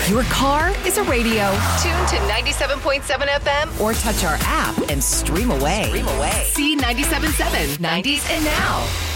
Your car is a radio. Tune to 97.7 FM Or touch our app and stream away. See 97.7 90s and now.